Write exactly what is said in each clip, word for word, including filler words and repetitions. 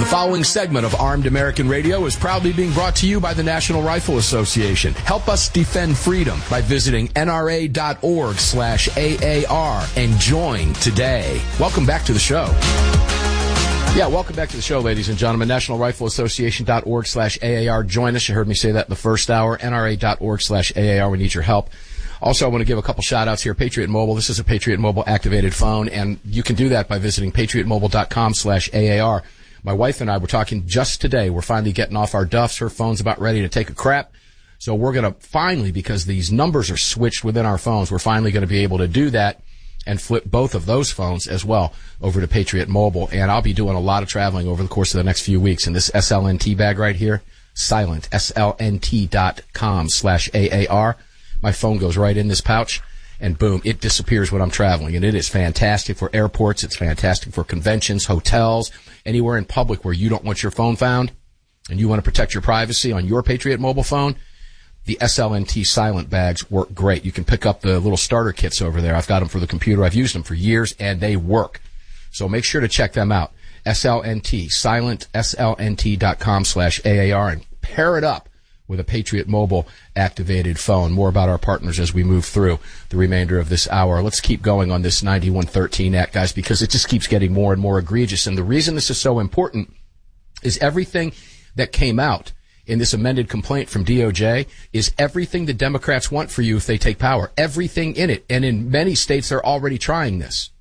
following segment of Armed American Radio is proudly being brought to you by the National Rifle Association. Help us defend freedom by visiting N R A dot org slash A A R and join today. Welcome back to the show. Yeah, welcome back to the show, ladies and gentlemen. National Rifle Association dot org slash A A R. Join us. You heard me say that in the first hour. N R A dot org slash A A R. We need your help. Also, I want to give a couple shout-outs here. Patriot Mobile. This is a Patriot Mobile activated phone, and you can do that by visiting patriot mobile dot com slash A A R. My wife and I were talking just today. We're finally getting off our duffs. Her phone's about ready to take a crap. So we're going to finally, because these numbers are switched within our phones, we're finally going to be able to do that and flip both of those phones as well over to Patriot Mobile. And I'll be doing a lot of traveling over the course of the next few weeks. And this S L N T bag right here, silent, S L N T dot com slash A A R. My phone goes right in this pouch. And boom, it disappears when I'm traveling. And it is fantastic for airports. It's fantastic for conventions, hotels, anywhere in public where you don't want your phone found and you want to protect your privacy on your Patriot Mobile phone. The S L N T silent bags work great. You can pick up the little starter kits over there. I've got them for the computer. I've used them for years and they work. So make sure to check them out. S L N T, silent, S L N T dot com slash A A R, and pair it up with a Patriot Mobile activated phone. More about our partners as we move through the remainder of this hour. Let's keep going on this ninety-one thirteen Act, guys, because it just keeps getting more and more egregious. And the reason this is so important is everything that came out in this amended complaint from D O J is everything the Democrats want for you if they take power. Everything in it. And in many states, they're already trying this.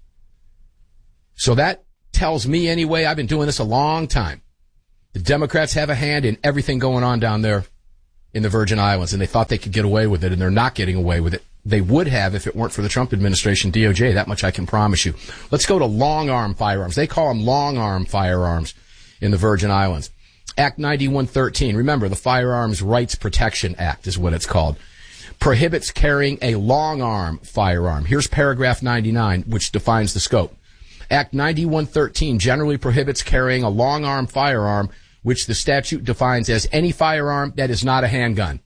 So that tells me anyway, I've been doing this a long time. The Democrats have a hand in everything going on down there in the Virgin Islands, and they thought they could get away with it, and they're not getting away with it. They would have if it weren't for the Trump administration, D O J. That much I can promise you. Let's go to long-arm firearms. They call them long-arm firearms in the Virgin Islands. Act ninety-one thirteen. Remember, the Firearms Rights Protection Act is what it's called. Prohibits carrying a long-arm firearm. Here's paragraph ninety-nine, which defines the scope. Act ninety-one thirteen generally prohibits carrying a long-arm firearm, which the statute defines as any firearm that is not a handgun.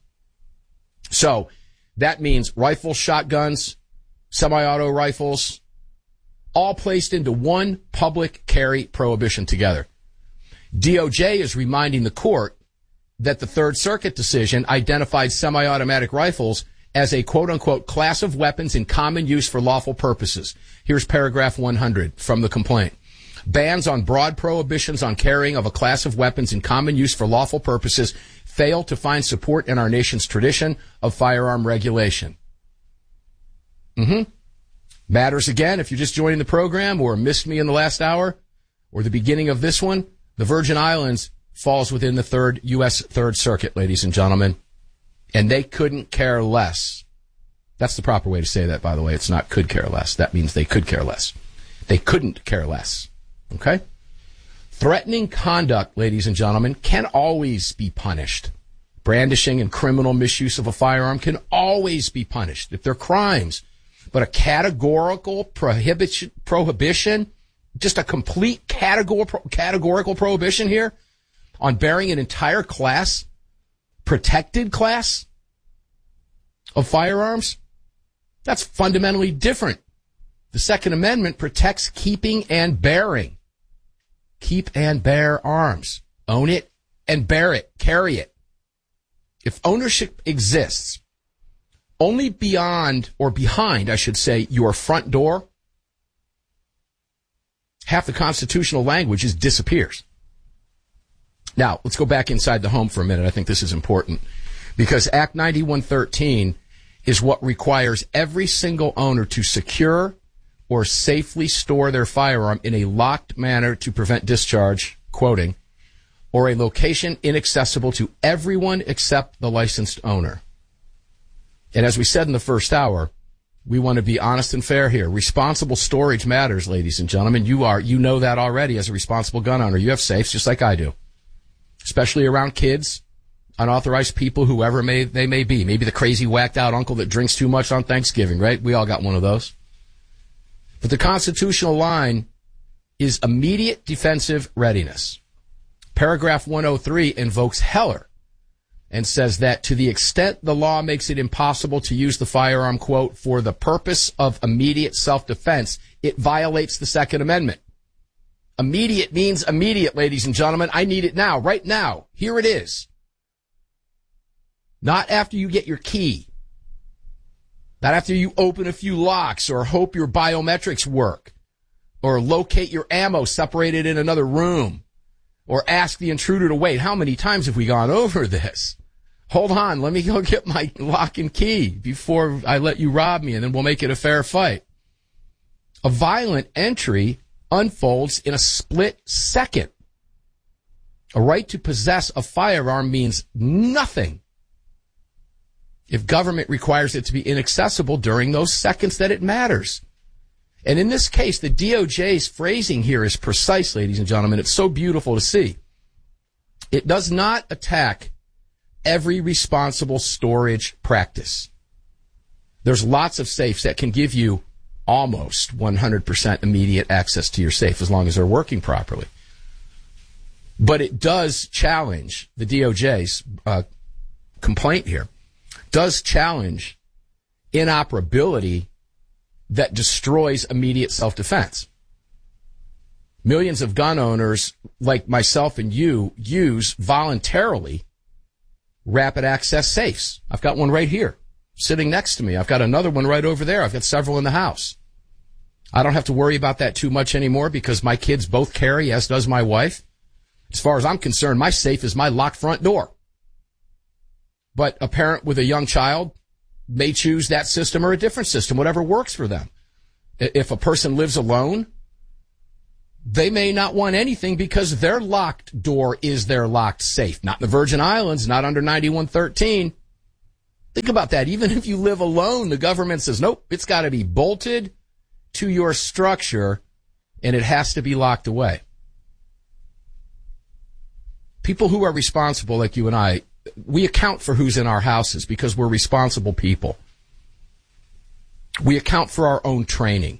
So that means rifles, shotguns, semi-auto rifles, all placed into one public carry prohibition together. D O J is reminding the court that the Third Circuit decision identified semi-automatic rifles as a quote-unquote class of weapons in common use for lawful purposes. Here's paragraph one hundred from the complaint. Bans on broad prohibitions on carrying of a class of weapons in common use for lawful purposes fail to find support in our nation's tradition of firearm regulation. Mm-hmm. Matters again, if you're just joining the program or missed me in the last hour or the beginning of this one, the Virgin Islands falls within the third U S Third Circuit, ladies and gentlemen, and they couldn't care less. That's the proper way to say that, by the way. It's not could care less. That means they could care less. They couldn't care less. Okay? Threatening conduct, ladies and gentlemen, can always be punished. Brandishing and criminal misuse of a firearm can always be punished if they're crimes. But a categorical prohibition, prohibition, just a complete categor- categorical prohibition here on bearing an entire class, protected class of firearms, that's fundamentally different. The Second Amendment protects keeping and bearing. Keep and bear arms. Own it and bear it. Carry it. If ownership exists only beyond, or behind, I should say, your front door, half the constitutional language is disappears. Now, let's go back inside the home for a minute. I think this is important because Act ninety-one thirteen is what requires every single owner to secure or safely store their firearm in a locked manner to prevent discharge, quoting, or a location inaccessible to everyone except the licensed owner. And as we said in the first hour, we want to be honest and fair here. Responsible storage matters, ladies and gentlemen. You are, you know that already as a responsible gun owner. You have safes just like I do, especially around kids, unauthorized people, whoever may they may be. Maybe the crazy whacked out uncle that drinks too much on Thanksgiving, right? We all got one of those. But the constitutional line is immediate defensive readiness. Paragraph one oh three invokes Heller and says that to the extent the law makes it impossible to use the firearm, quote, for the purpose of immediate self-defense, it violates the Second Amendment. Immediate means immediate, ladies and gentlemen. I need it now, right now. Here it is. Not after you get your key. Not after you open a few locks or hope your biometrics work or locate your ammo separated in another room or ask the intruder to wait. How many times have we gone over this? Hold on, let me go get my lock and key before I let you rob me, and then we'll make it a fair fight. A violent entry unfolds in a split second. A right to possess a firearm means nothing if government requires it to be inaccessible during those seconds that it matters. And in this case, the D O J's phrasing here is precise, ladies and gentlemen. It's so beautiful to see. It does not attack every responsible storage practice. There's lots of safes that can give you almost one hundred percent immediate access to your safe as long as they're working properly. But it does challenge the D O J's uh, complaint here, does challenge inoperability that destroys immediate self-defense. Millions of gun owners like myself and you use voluntarily rapid access safes. I've got one right here sitting next to me. I've got another one right over there. I've got several in the house. I don't have to worry about that too much anymore because my kids both carry, as does my wife. As far as I'm concerned, my safe is my locked front door. But a parent with a young child may choose that system or a different system, whatever works for them. If a person lives alone, they may not want anything because their locked door is their locked safe. Not in the Virgin Islands, not under ninety-one thirteen. Think about that. Even if you live alone, the government says, nope, it's got to be bolted to your structure and it has to be locked away. People who are responsible like you and I, we account for who's in our houses because we're responsible people. We account for our own training.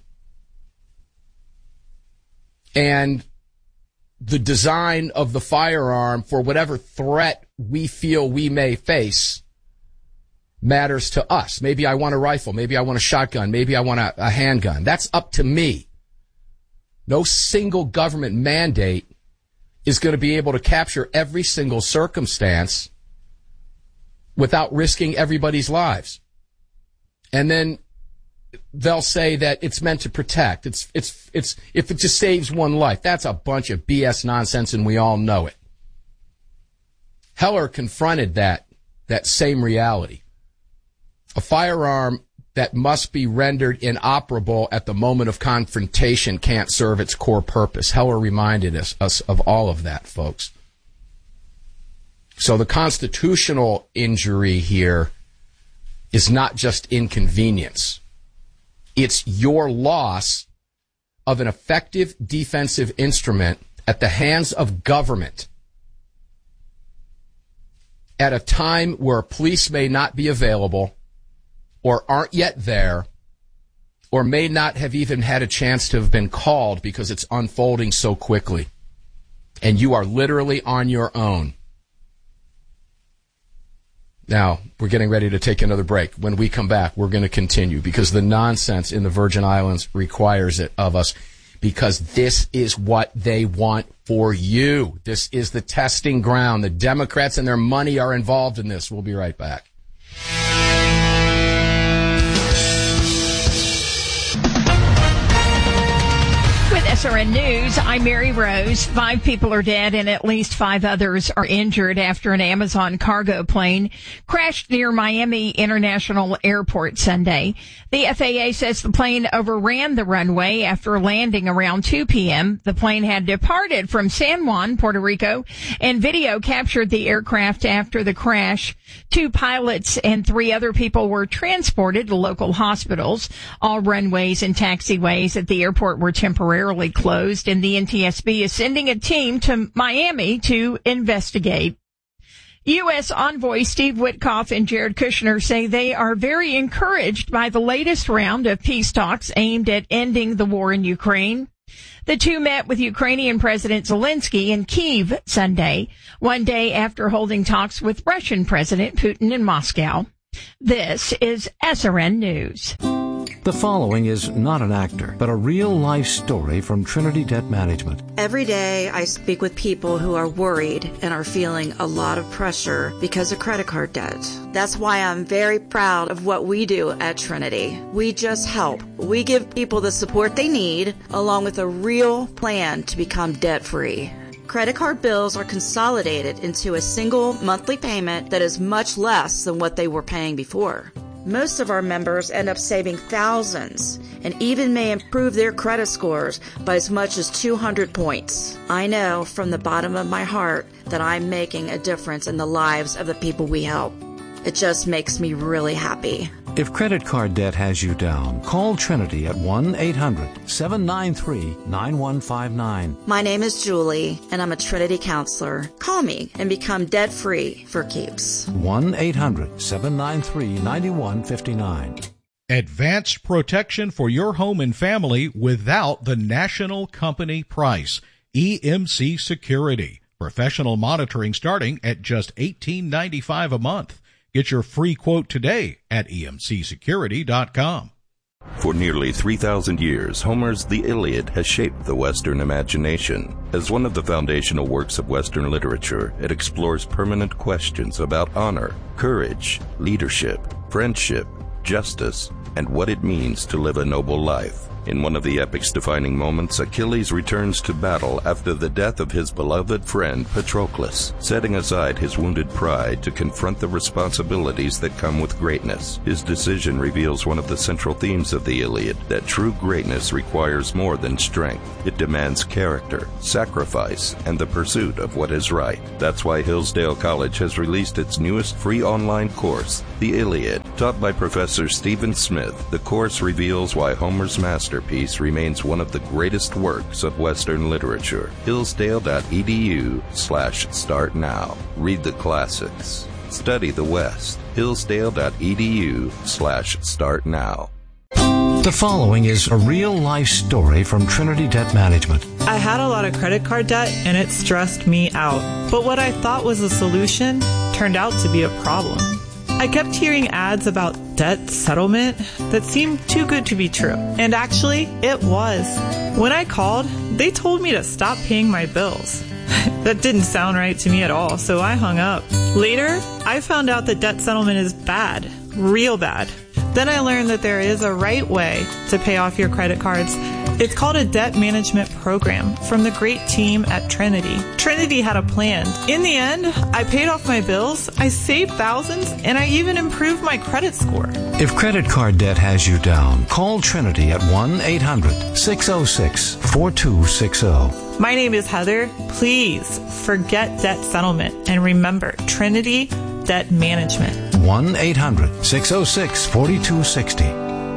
And the design of the firearm for whatever threat we feel we may face matters to us. Maybe I want a rifle. Maybe I want a shotgun. Maybe I want a, a handgun. That's up to me. No single government mandate is going to be able to capture every single circumstance without risking everybody's lives. And then they'll say that it's meant to protect. It's, it's, it's, if it just saves one life, that's a bunch of B S nonsense and we all know it. Heller confronted that, that same reality. A firearm that must be rendered inoperable at the moment of confrontation can't serve its core purpose. Heller reminded us, us of all of that, folks. So the constitutional injury here is not just inconvenience. It's your loss of an effective defensive instrument at the hands of government at a time where police may not be available or aren't yet there or may not have even had a chance to have been called because it's unfolding so quickly. And you are literally on your own. Now, we're getting ready to take another break. When we come back, we're going to continue because the nonsense in the Virgin Islands requires it of us because this is what they want for you. This is the testing ground. The Democrats and their money are involved in this. We'll be right back. S R N News, I'm Mary Rose. Five people are dead and at least five others are injured after an Amazon cargo plane crashed near Miami International Airport Sunday. The F A A says the plane overran the runway after landing around two p.m. The plane had departed from San Juan, Puerto Rico, and video captured the aircraft after the crash. Two pilots and three other people were transported to local hospitals. All runways and taxiways at the airport were temporarily closed, and the N T S B is sending a team to Miami to investigate. U S envoy Steve Witkoff and Jared Kushner say they are very encouraged by the latest round of peace talks aimed at ending the war in Ukraine. The two met with Ukrainian President Zelensky in Kyiv Sunday, one day after holding talks with Russian President Putin in Moscow. This is S R N News. The following is not an actor, but a real-life story from Trinity Debt Management. Every day I speak with people who are worried and are feeling a lot of pressure because of credit card debt. That's why I'm very proud of what we do at Trinity. We just help. We give people the support they need, along with a real plan to become debt-free. Credit card bills are consolidated into a single monthly payment that is much less than what they were paying before. Most of our members end up saving thousands and even may improve their credit scores by as much as two hundred points. I know from the bottom of my heart that I'm making a difference in the lives of the people we help. It just makes me really happy. If credit card debt has you down, call Trinity at one eight hundred seven nine three nine one five nine. My name is Julie, and I'm a Trinity counselor. Call me and become debt-free for keeps. one eight hundred seven nine three nine one five nine. Advanced protection for your home and family without the national company price. E M C Security. Professional monitoring starting at just eighteen ninety-five a month. Get your free quote today at E M C security dot com. For nearly three thousand years, Homer's The Iliad has shaped the Western imagination. As one of the foundational works of Western literature, it explores permanent questions about honor, courage, leadership, friendship, justice, and what it means to live a noble life. In one of the epic's defining moments, Achilles returns to battle after the death of his beloved friend Patroclus, setting aside his wounded pride to confront the responsibilities that come with greatness. His decision reveals one of the central themes of the Iliad, that true greatness requires more than strength. It demands character, sacrifice, and the pursuit of what is right. That's why Hillsdale College has released its newest free online course, The Iliad. Taught by Professor Stephen Smith, the course reveals why Homer's master Masterpiece remains one of the greatest works of Western literature. Hillsdale.edu slash start now. Read the classics. Study the West. Hillsdale.edu slash start now. The following is a real-life story from Trinity Debt Management. I had a lot of credit card debt and it stressed me out. But what I thought was a solution turned out to be a problem. I kept hearing ads about debt settlement that seemed too good to be true. And actually, it was. When I called, they told me to stop paying my bills. That didn't sound right to me at all, so I hung up. Later, I found out that debt settlement is bad, real bad. Then I learned that there is a right way to pay off your credit cards. It's called a debt management program from the great team at Trinity. Trinity had a plan. In the end, I paid off my bills, I saved thousands, and I even improved my credit score. If credit card debt has you down, call Trinity at one eight hundred six oh six four two six oh. My name is Heather. Please forget debt settlement and remember Trinity Debt Management. one eight hundred six oh six four two six oh.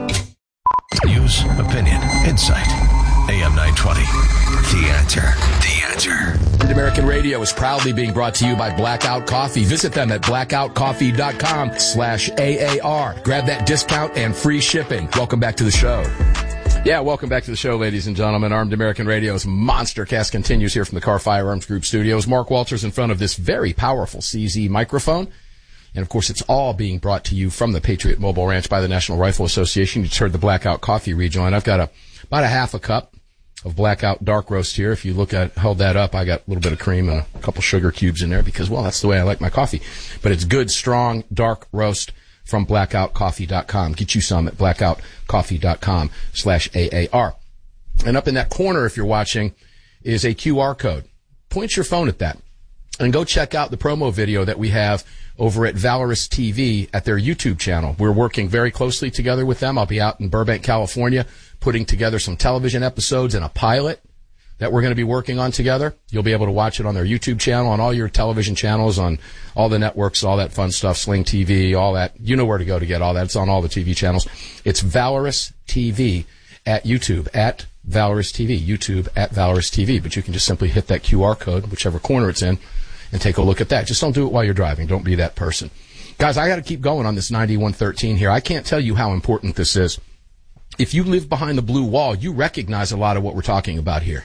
News, opinion, insight. A M nine twenty. The Answer. The Answer. American Radio is proudly being brought to you by Blackout Coffee. Visit them at blackout coffee dot com slash A A R. Grab that discount and free shipping. Welcome back to the show. Yeah, welcome back to the show, ladies and gentlemen. Armed American Radio's Monster Cast continues here from the Carr Firearms Group studios. Mark Walters in front of this very powerful C Z microphone. And, of course, it's all being brought to you from the Patriot Mobile Ranch by the National Rifle Association. You just heard the Blackout Coffee rejoin. I've got a about a half a cup of Blackout Dark Roast here. If you look at, held that up, I got a little bit of cream and a couple sugar cubes in there because, well, that's the way I like my coffee. But it's good, strong, dark roast from blackout coffee dot com. Get you some at blackout coffee dot com slash A A R. And up in that corner, if you're watching, is a Q R code. Point your phone at that and go check out the promo video that we have over at Valorous T V at their YouTube channel. We're working very closely together with them. I'll be out in Burbank, California, putting together some television episodes and a pilot that we're going to be working on together. You'll be able to watch it on their YouTube channel, on all your television channels, on all the networks, all that fun stuff, Sling T V, all that. You know where to go to get all that. It's on all the T V channels. It's Valorous T V at YouTube, at Valorous T V, YouTube at Valorous T V. But you can just simply hit that Q R code, whichever corner it's in, and take a look at that. Just don't do it while you're driving. Don't be that person. Guys, I got to keep going on this ninety-one thirteen here. I can't tell you how important this is. If you live behind the blue wall, you recognize a lot of what we're talking about here.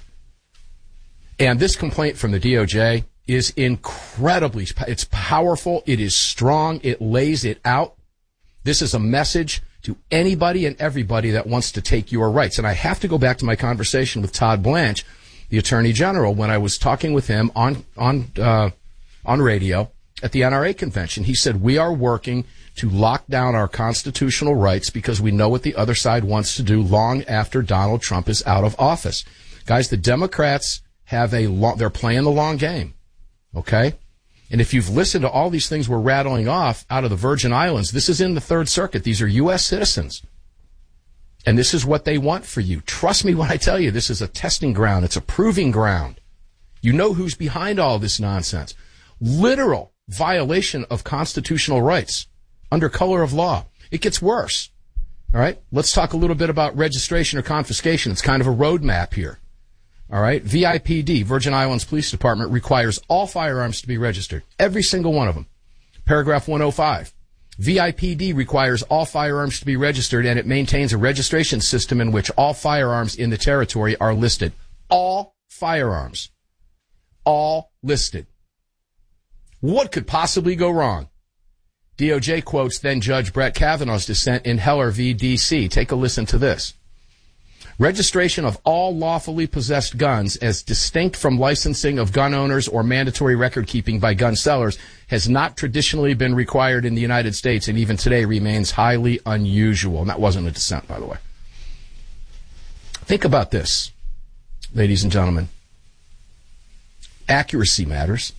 And this complaint from the D O J is incredibly, it's powerful, it is strong, it lays it out. This is a message to anybody and everybody that wants to take your rights. And I have to go back to my conversation with Todd Blanche, the Attorney General, when I was talking with him on on uh, on radio at the N R A convention. He said, we are working to lock down our constitutional rights because we know what the other side wants to do long after Donald Trump is out of office. Guys, the Democrats have a long, they're playing the long game. Okay? And if you've listened to all these things we're rattling off out of the Virgin Islands, this is in the Third Circuit. These are U S citizens. And this is what they want for you. Trust me when I tell you, this is a testing ground. It's a proving ground. You know who's behind all this nonsense. Literal violation of constitutional rights under color of law. It gets worse. All right? Let's talk a little bit about registration or confiscation. It's kind of a roadmap here. All right? V I P D, Virgin Islands Police Department, requires all firearms to be registered. Every single one of them. Paragraph one oh five. V I P D requires all firearms to be registered, and it maintains a registration system in which all firearms in the territory are listed. All firearms. All listed. What could possibly go wrong? D O J quotes then Judge Brett Kavanaugh's dissent in Heller v. D C. Take a listen to this. Registration of all lawfully possessed guns as distinct from licensing of gun owners or mandatory record keeping by gun sellers has not traditionally been required in the United States and even today remains highly unusual. And that wasn't a dissent, by the way. Think about this, ladies and gentlemen. Accuracy matters.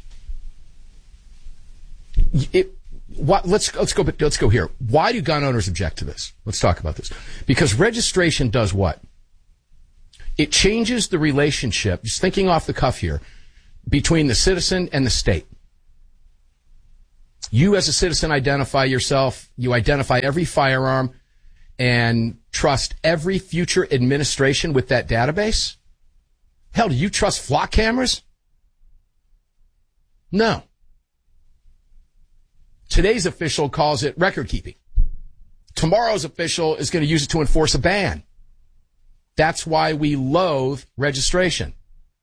It, what, let's let's go let's go here. Why do gun owners object to this? Let's talk about this. Because registration does what? It changes the relationship, just thinking off the cuff here, between the citizen and the state. You as a citizen identify yourself, you identify every firearm and trust every future administration with that database? Hell, do you trust flock cameras? No. Today's official calls it record keeping. Tomorrow's official is going to use it to enforce a ban. That's why we loathe registration.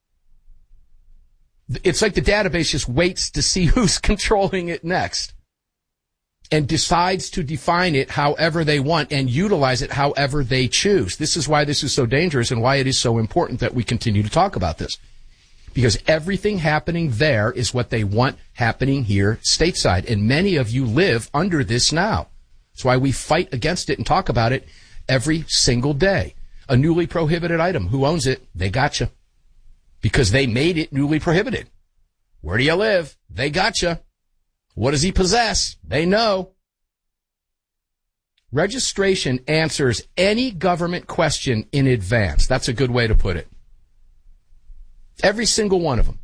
It's like the database just waits to see who's controlling it next and decides to define it however they want and utilize it however they choose. This is why this is so dangerous and why it is so important that we continue to talk about this. Because everything happening there is what they want happening here stateside. And many of you live under this now. That's why we fight against it and talk about it every single day. A newly prohibited item. Who owns it? They gotcha. Because they made it newly prohibited. Where do you live? They gotcha. What does he possess? They know. Registration answers any government question in advance. That's a good way to put it. Every single one of them.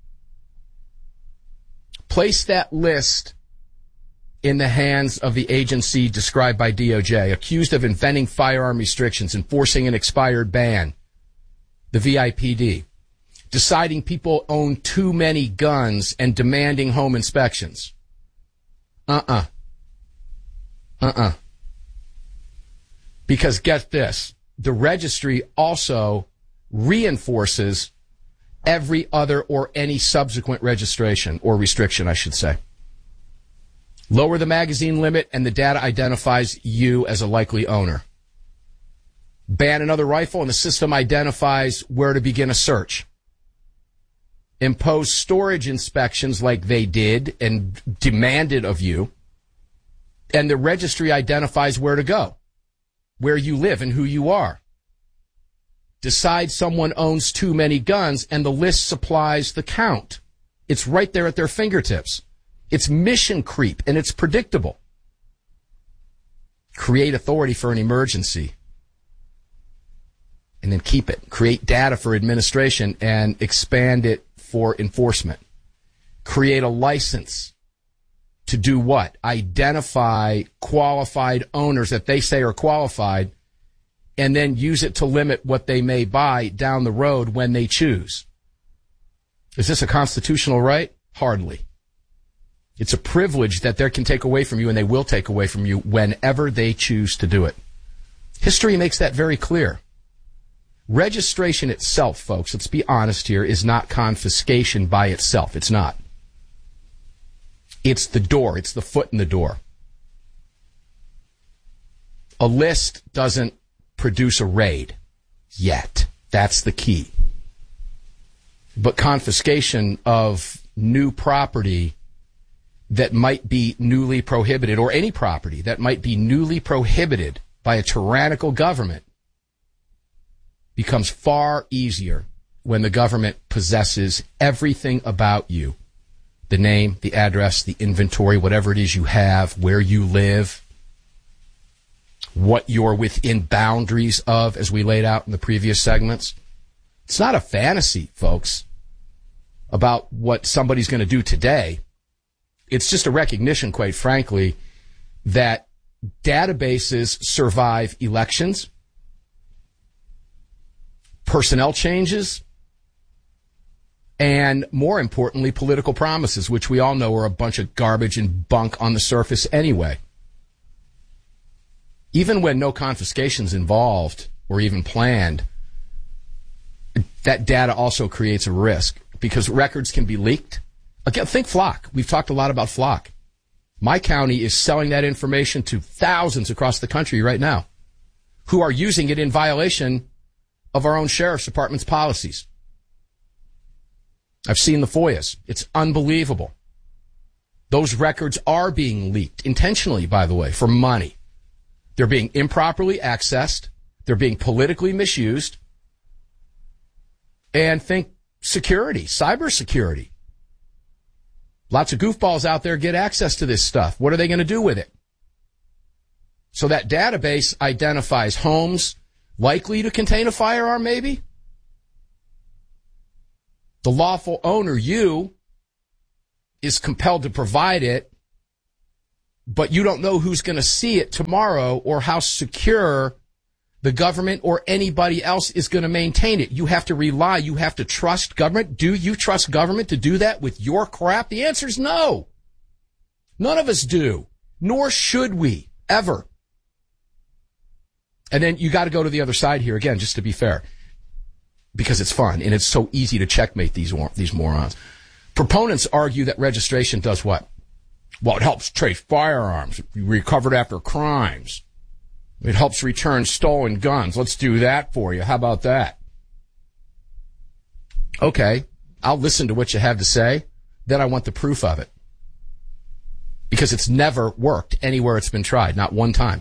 Place that list in the hands of the agency described by D O J, accused of inventing firearm restrictions, enforcing an expired ban, the V I P D, deciding people own too many guns and demanding home inspections. Uh-uh. Uh-uh. Because get this, the registry also reinforces every other or any subsequent registration or restriction, I should say. Lower the magazine limit and the data identifies you as a likely owner. Ban another rifle and the system identifies where to begin a search. Impose storage inspections like they did and demanded of you. And the registry identifies where to go, where you live and who you are. Decide someone owns too many guns and the list supplies the count. It's right there at their fingertips. It's mission creep, and it's predictable. Create authority for an emergency, and then keep it. Create data for administration and expand it for enforcement. Create a license to do what? Identify qualified owners that they say are qualified, and then use it to limit what they may buy down the road when they choose. Is this a constitutional right? Hardly. It's a privilege that they can take away from you, and they will take away from you whenever they choose to do it. History makes that very clear. Registration itself, folks, let's be honest here, is not confiscation by itself. It's not. It's the door. It's the foot in the door. A list doesn't produce a raid yet. That's the key. But confiscation of new property that might be newly prohibited, or any property that might be newly prohibited by a tyrannical government, becomes far easier when the government possesses everything about you. The name, the address, the inventory, whatever it is you have, where you live, what you're within boundaries of, as we laid out in the previous segments. It's not a fantasy, folks, about what somebody's going to do today. It's just a recognition, quite frankly, that databases survive elections, personnel changes, and more importantly, political promises, which we all know are a bunch of garbage and bunk on the surface anyway. Even when no confiscation's involved or even planned, that data also creates a risk because records can be leaked. Again, think Flock. We've talked a lot about Flock. My county is selling that information to thousands across the country right now who are using it in violation of our own sheriff's department's policies. I've seen the F O I As. It's unbelievable. Those records are being leaked, intentionally, by the way, for money. They're being improperly accessed. They're being politically misused. And think security, cybersecurity. Lots of goofballs out there get access to this stuff. What are they going to do with it? So that database identifies homes likely to contain a firearm, maybe. The lawful owner, you, is compelled to provide it, but you don't know who's going to see it tomorrow or how secure the government or anybody else is going to maintain it. You have to rely, you have to trust government. Do you trust government to do that with your crap? The answer is no. None of us do, nor should we, ever. And then you got to go to the other side here again, just to be fair, because it's fun and it's so easy to checkmate these these morons. Proponents argue that registration does what? Well, it helps trace firearms recovered after crimes. It helps return stolen guns. Let's do that for you. How about that? Okay, I'll listen to what you have to say. Then I want the proof of it. Because it's never worked anywhere it's been tried, not one time.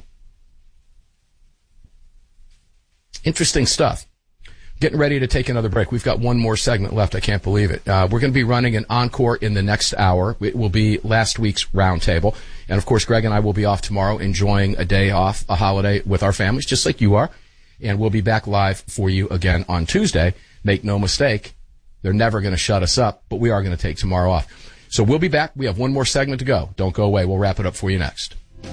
Interesting stuff. Getting ready to take another break. We've got one more segment left. I can't believe it. Uh, we're going to be running an encore in the next hour. It will be last week's roundtable. And, of course, Greg and I will be off tomorrow enjoying a day off, a holiday with our families, just like you are. And we'll be back live for you again on Tuesday. Make no mistake, they're never going to shut us up, but we are going to take tomorrow off. So we'll be back. We have one more segment to go. Don't go away. We'll wrap it up for you next.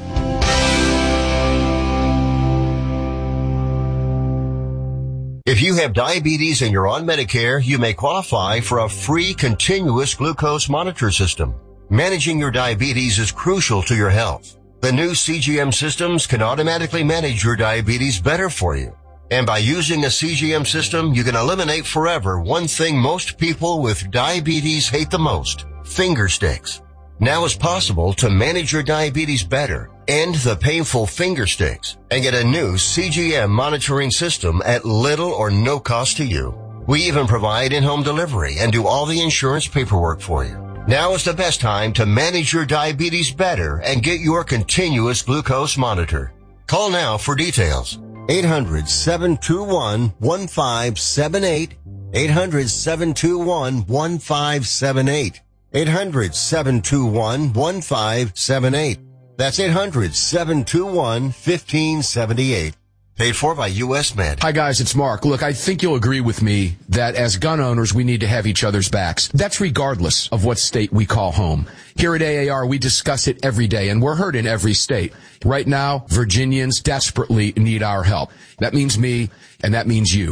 If you have diabetes and you're on Medicare, you may qualify for a free continuous glucose monitor system. Managing your diabetes is crucial to your health. The new C G M systems can automatically manage your diabetes better for you. And by using a C G M system, you can eliminate forever one thing most people with diabetes hate the most, finger sticks. Now it's possible to manage your diabetes better, end the painful finger sticks, and get a new C G M monitoring system at little or no cost to you. We even provide in-home delivery and do all the insurance paperwork for you. Now is the best time to manage your diabetes better and get your continuous glucose monitor. Call now for details. eight hundred, seven two one, one five seven eight. eight hundred, seven two one, one five seven eight. eight hundred, seven two one, one five seven eight. That's eight hundred, seven two one, one five seven eight. Paid for by U S Med. Hi, guys. It's Mark. Look, I think you'll agree with me that as gun owners, we need to have each other's backs. That's regardless of what state we call home. Here at A A R, we discuss it every day, and we're heard in every state. Right now, Virginians desperately need our help. That means me, and that means you.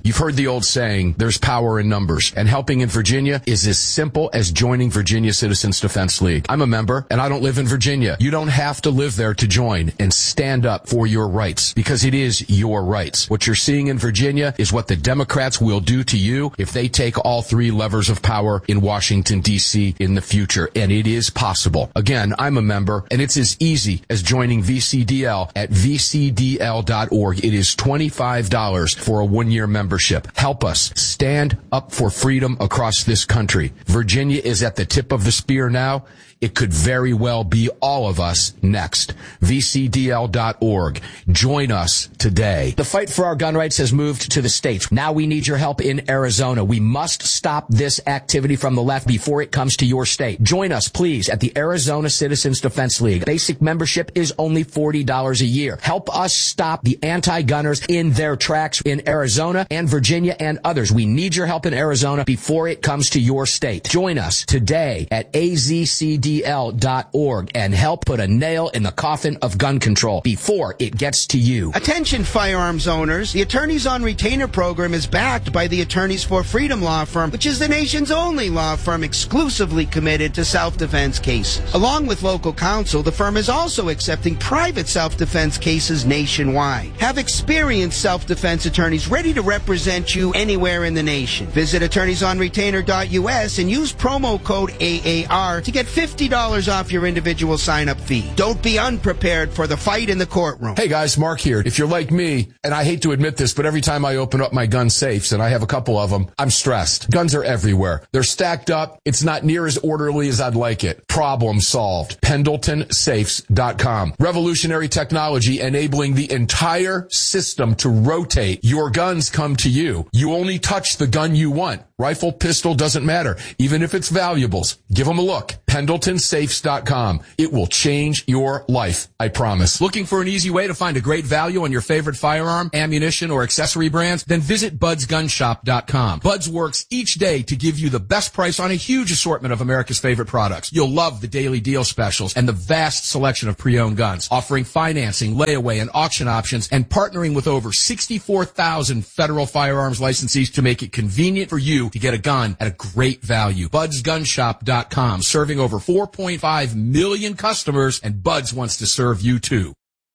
You've heard the old saying, there's power in numbers, and helping in Virginia is as simple as joining Virginia Citizens Defense League. I'm a member, and I don't live in Virginia. You don't have to live there to join and stand up for your rights, because it is your rights. What you're seeing in Virginia is what the Democrats will do to you if they take all three levers of power in Washington, D C in the future, and it is possible. Again, I'm a member, and it's as easy as joining V C D L at v c d l dot org. It is twenty-five dollars for a one-year membership. Help us stand up for freedom across this country. Virginia is at the tip of the spear now. It could very well be all of us next. v c d l dot org. Join us today. The fight for our gun rights has moved to the states. Now we need your help in Arizona. We must stop this activity from the left before it comes to your state. Join us, please, at the Arizona Citizens Defense League. Basic membership is only forty dollars a year. Help us stop the anti-gunners in their tracks in Arizona and Virginia and others. We need your help in Arizona before it comes to your state. Join us today at a z c d l dot org and help put a nail in the coffin of gun control before it gets to you. Attention firearms owners. The Attorneys on Retainer program is backed by the Attorneys for Freedom law firm, which is the nation's only law firm exclusively committed to self-defense cases. Along with local counsel, the firm is also accepting private self-defense cases nationwide. Have experienced self-defense attorneys ready to represent you anywhere in the nation. Visit attorneys on retainer dot u s and use promo code A A R to get fifty dollars off your individual sign-up fee. Don't be unprepared for the fight in the courtroom. Hey guys, Mark here. If you're like me, and I hate to admit this, but every time I open up my gun safes, and I have a couple of them, I'm stressed. Guns are everywhere. They're stacked up. It's not near as orderly as I'd like it. Problem solved. Pendleton Safes dot com. Revolutionary technology enabling the entire system to rotate. Your guns come to you. You only touch the gun you want. Rifle, pistol, doesn't matter. Even if it's valuables. Give them a look. Pendleton Safes dot com. It will change your life, I promise. Looking for an easy way to find a great value on your favorite firearm, ammunition, or accessory brands? Then visit buds gun shop dot com. Buds works each day to give you the best price on a huge assortment of America's favorite products. You'll love the daily deal specials and the vast selection of pre-owned guns, offering financing, layaway, and auction options, and partnering with over sixty-four thousand federal firearms licensees to make it convenient for you to get a gun at a great value. buds gun shop dot com, serving over four point five million customers, and Buds wants to serve you too.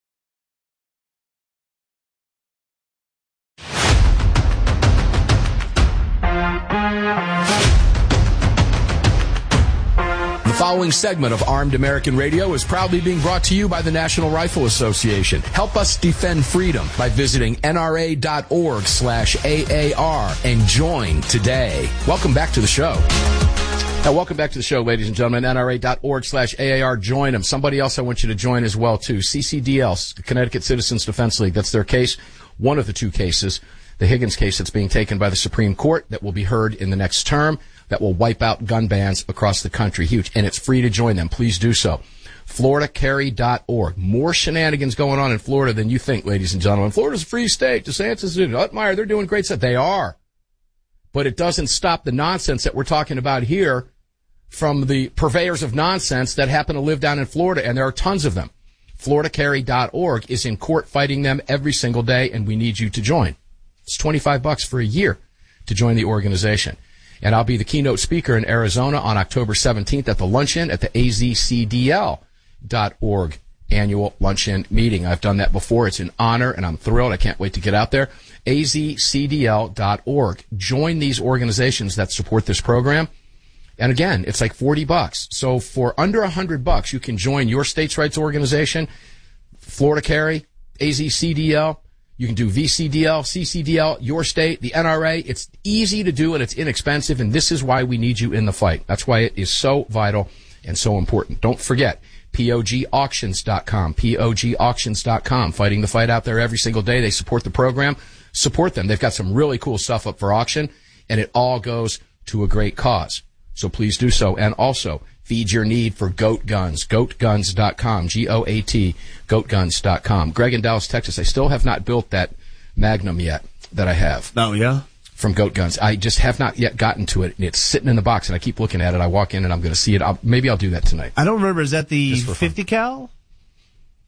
The following segment of Armed American Radio is proudly being brought to you by the National Rifle Association. Help us defend freedom by visiting N R A dot org slash A A R and join today. Welcome back to the show. Now, welcome back to the show, ladies and gentlemen. N R A dot org slash A A R. Join them. Somebody else I want you to join as well, too. C C D L, Connecticut Citizens Defense League. That's their case. One of the two cases, the Higgins case that's being taken by the Supreme Court that will be heard in the next term, that will wipe out gun bans across the country. Huge. And it's free to join them. Please do so. Florida Carry dot org. More shenanigans going on in Florida than you think, ladies and gentlemen. Florida's a free state. DeSantis, Utmeyer, they're doing great stuff. They are. But it doesn't stop the nonsense that we're talking about here from the purveyors of nonsense that happen to live down in Florida, and there are tons of them. Florida Carry dot org is in court fighting them every single day, and we need you to join. It's twenty-five bucks for a year to join the organization. And I'll be the keynote speaker in Arizona on October seventeenth at the luncheon at the A Z C D L dot org annual luncheon meeting. I've done that before. It's an honor, and I'm thrilled. I can't wait to get out there. A Z C D L dot org. Join these organizations that support this program. And again, it's like forty bucks. So for under one hundred bucks, you can join your state's rights organization, Florida Carry, A Z C D L. You can do V C D L, C C D L, your state, the N R A. It's easy to do and it's inexpensive, and this is why we need you in the fight. That's why it is so vital and so important. Don't forget, P O G auctions dot com, P O G auctions dot com, fighting the fight out there every single day. They support the program. Support them. They've got some really cool stuff up for auction, and it all goes to a great cause. So please do so. And also, feed your need for goat guns, goat guns dot com, G O A T, goat guns dot com. Greg in Dallas, Texas, I still have not built that Magnum yet that I have. Oh, yeah? From Goat Guns. I just have not yet gotten to it. It's sitting in the box, and I keep looking at it. I walk in, and I'm going to see it. I'll, maybe I'll do that tonight. I don't remember. Is that the fifty cal?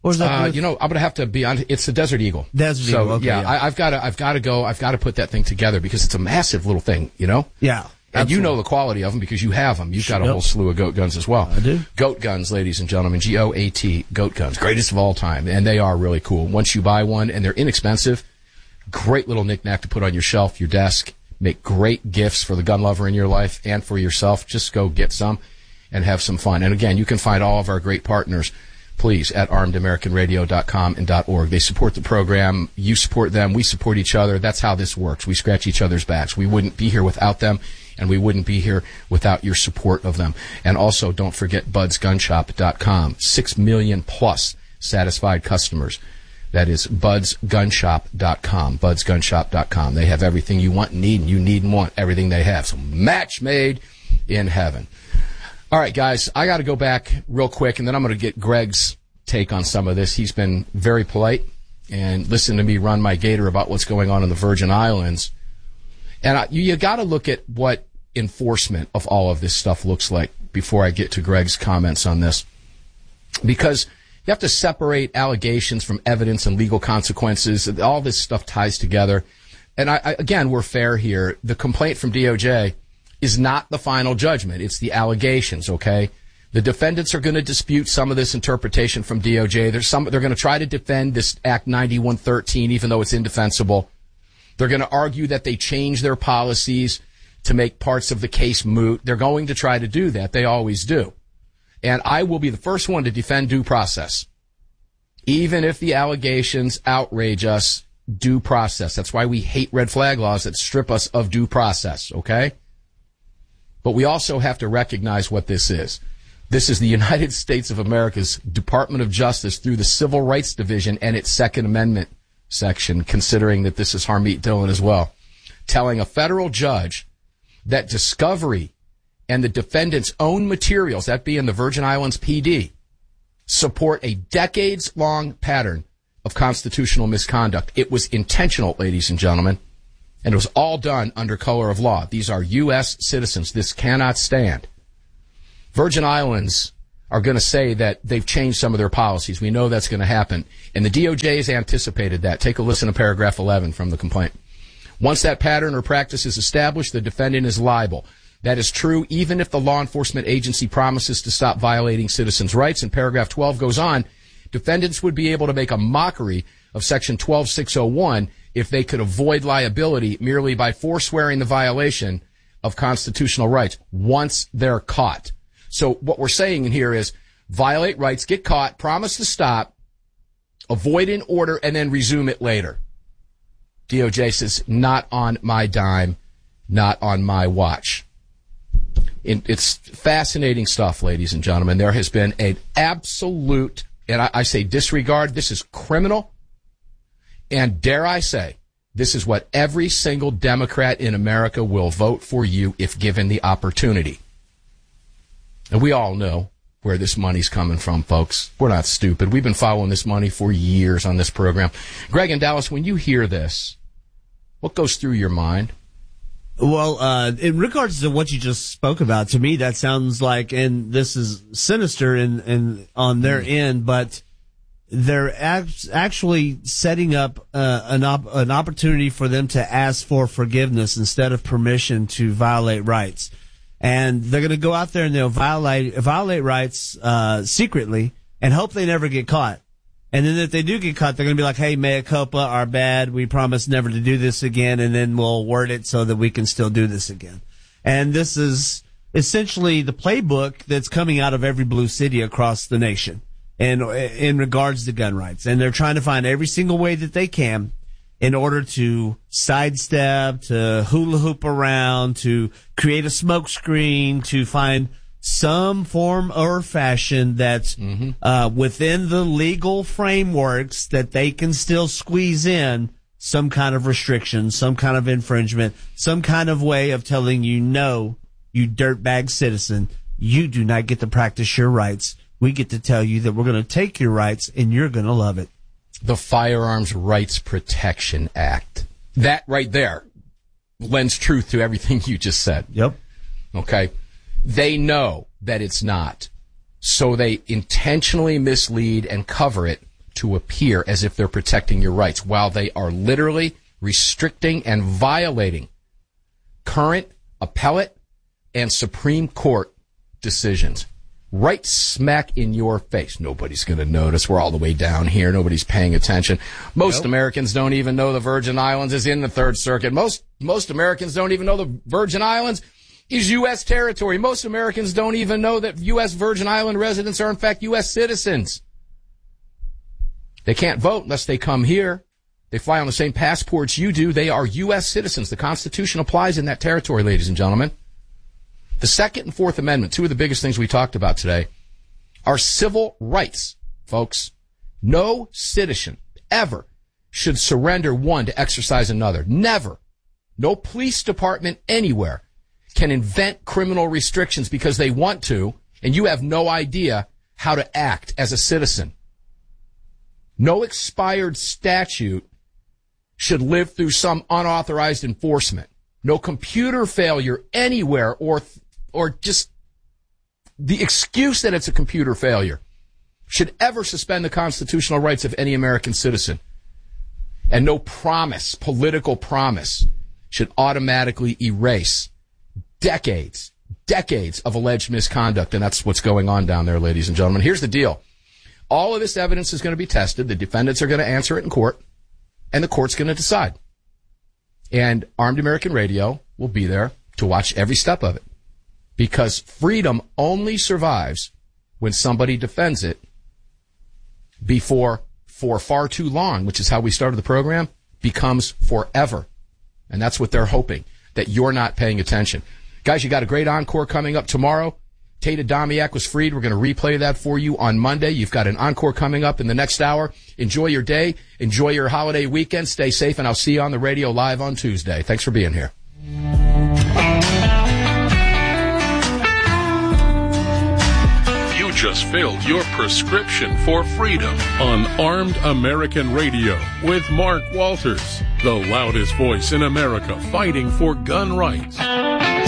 Or is that uh, you know, I'm going to have to be on. It's the Desert Eagle. Desert so, Eagle. Okay, yeah, yeah. I, I've got to. I've got to go. I've got to put that thing together because it's a massive little thing. You know. Yeah. And absolutely. you know the quality of them because you have them. You've got a Yep. whole slew of goat guns as well. I do. Goat guns, ladies and gentlemen. G O A T, goat guns. Greatest of all time. And they are really cool. Once you buy one, and they're inexpensive, great little knickknack to put on your shelf, your desk. Make great gifts for the gun lover in your life and for yourself. Just go get some and have some fun. And again, you can find all of our great partners, please, at armed american radio dot com and .org. They support the program. You support them. We support each other. That's how this works. We scratch each other's backs. We wouldn't be here without them, and we wouldn't be here without your support of them. And also, don't forget buds gun shop dot com. Six million plus satisfied customers. That is buds gun shop dot com. buds gun shop dot com. They have everything you want and need, and you need and want everything they have. So match made in heaven. All right, guys, I got to go back real quick, and then I'm going to get Greg's take on some of this. He's been very polite and listen to me run my gator about what's going on in the Virgin Islands. And I, you, you got to look at what enforcement of all of this stuff looks like before I get to Greg's comments on this. Because you have to separate allegations from evidence and legal consequences. All this stuff ties together. And I, I, again, we're fair here. The complaint from D O J is not the final judgment. It's the allegations, okay? The defendants are going to dispute some of this interpretation from D O J. There's some, they're going to try to defend this Act ninety-one thirteen, even though it's indefensible. They're going to argue that they changed their policies to make parts of the case moot. They're going to try to do that. They always do. And I will be the first one to defend due process. Even if the allegations outrage us, due process. That's why we hate red flag laws that strip us of due process, okay? But we also have to recognize what this is. This is the United States of America's Department of Justice through the Civil Rights Division and its Second Amendment section, considering that this is Harmeet Dillon as well, telling a federal judge that discovery and the defendant's own materials, that being the Virgin Islands P D, support a decades-long pattern of constitutional misconduct. It was intentional, ladies and gentlemen, and it was all done under color of law. These are U S citizens. This cannot stand. Virgin Islands are going to say that they've changed some of their policies. We know that's going to happen. And the D O J has anticipated that. Take a listen to paragraph eleven from the complaint. Once that pattern or practice is established, the defendant is liable. That is true even if the law enforcement agency promises to stop violating citizens' rights. And paragraph twelve goes on, defendants would be able to make a mockery of section twelve six oh one if they could avoid liability merely by forswearing the violation of constitutional rights once they're caught. So what we're saying in here is violate rights, get caught, promise to stop, avoid an order, and then resume it later. D O J says, not on my dime, not on my watch. It's fascinating stuff, ladies and gentlemen. There has been an absolute, and I, I say disregard, this is criminal, and dare I say, this is what every single Democrat in America will vote for you if given the opportunity. And we all know where this money's coming from, folks. We're not stupid. We've been following this money for years on this program. Greg in Dallas, when you hear this, what goes through your mind? Well, uh, in regards to what you just spoke about, to me, that sounds like, and this is sinister in, in on their mm. end, but they're act- actually setting up uh, an, op- an opportunity for them to ask for forgiveness instead of permission to violate rights. And they're going to go out there and they'll violate violate rights uh, secretly and hope they never get caught. And then if they do get caught, they're going to be like, hey, mea culpa, our bad. We promise never to do this again. And then we'll word it so that we can still do this again. And this is essentially the playbook that's coming out of every blue city across the nation and in regards to gun rights. And they're trying to find every single way that they can in order to sidestep, to hula hoop around, to create a smoke screen, to find some form or fashion that's mm-hmm. uh, within the legal frameworks that they can still squeeze in some kind of restriction, some kind of infringement, some kind of way of telling you, no, you dirtbag citizen, you do not get to practice your rights. We get to tell you that we're going to take your rights and you're going to love it. The Firearms Rights Protection Act. That right there lends truth to everything you just said. Yep. Okay. They know that it's not. So they intentionally mislead and cover it to appear as if they're protecting your rights while they are literally restricting and violating current appellate and Supreme Court decisions. Right smack in your face. Nobody's going to notice. We're all the way down here. Nobody's paying attention. Most nope. Americans don't even know the Virgin Islands is in the Third Circuit. Most most Americans don't even know the Virgin Islands is U S territory. Most Americans don't even know that U S Virgin Island residents are in fact U S citizens. They can't vote unless they come here. They fly on the same passports you do. They are U S citizens. The Constitution applies in that territory, ladies and gentlemen. The Second and Fourth Amendment, two of the biggest things we talked about today, are civil rights, folks. No citizen ever should surrender one to exercise another. Never. No police department anywhere can invent criminal restrictions because they want to, and you have no idea how to act as a citizen. No expired statute should live through some unauthorized enforcement. No computer failure anywhere or or just the excuse that it's a computer failure should ever suspend the constitutional rights of any American citizen. And no promise, political promise, should automatically erase decades, decades of alleged misconduct. And that's what's going on down there, ladies and gentlemen. Here's the deal. All of this evidence is going to be tested. The defendants are going to answer it in court, and the court's going to decide. And Armed American Radio will be there to watch every step of it. Because freedom only survives when somebody defends it before, for far too long, which is how we started the program, becomes forever. And that's what they're hoping, that you're not paying attention. Guys, you got a great encore coming up tomorrow. Tate Adamiak was freed. We're going to replay that for you on Monday. You've got an encore coming up in the next hour. Enjoy your day. Enjoy your holiday weekend. Stay safe, and I'll see you on the radio live on Tuesday. Thanks for being here. You just filled your prescription for freedom on Armed American Radio with Mark Walters, the loudest voice in America fighting for gun rights.